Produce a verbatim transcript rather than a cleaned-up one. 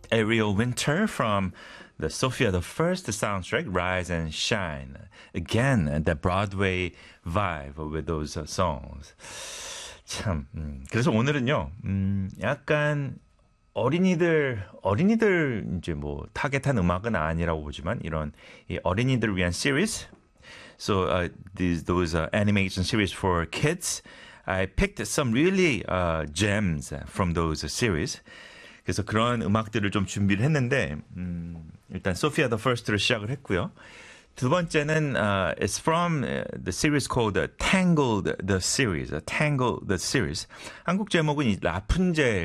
Ariel Winter from the Sophia the First soundtrack, Rise and Shine. Again, the Broadway vibe with those uh, songs. 참, 음, 그래서 오늘은요, 음, 약간 어린이들, 어린이들 이제 뭐 타겟한 음악은 아니라고 보지만 이런 이 어린이들 위한 series. So uh, these those uh, animation series for kids. I picked some really uh, gems from those series. 그래서 그런 음악들을 좀 준비를 했는데 음, 일단 Sophia the First로 시작을 했고요. 두 번째는 uh, it's from the series called Tangled the series. Tangled the series. 한국 제목은 이 라푼젤